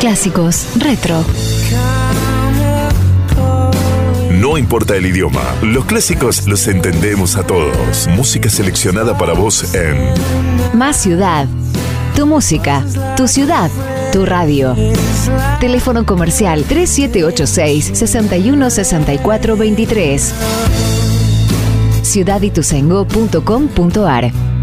clásicos, retro. No importa el idioma, los clásicos los entendemos a todos. Música seleccionada para vos en Más Ciudad. Tu música, tu ciudad, tu radio. Teléfono comercial 3786-616423. ciudadituzengo.com.ar